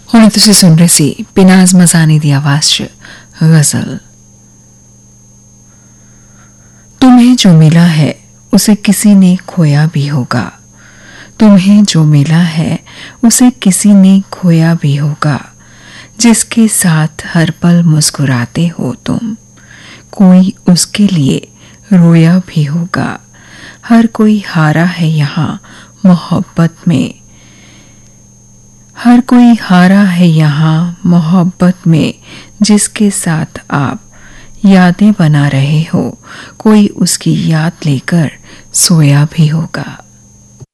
हुणे तुसीं सुन रहे सी पिनाज मजानी दी आवाज च गजल। तुम्हें जो मिला है उसे किसी ने खोया भी होगा, तुम्हें जो मिला है उसे किसी ने खोया भी होगा। जिसके साथ हर पल मुस्कुराते हो तुम, कोई उसके लिए रोया भी होगा। हर कोई हारा है यहाँ मोहब्बत में, हर कोई हारा है यहाँ मोहब्बत में। जिसके साथ आप यादें बना रहे हो, कोई उसकी याद लेकर सोया भी होगा।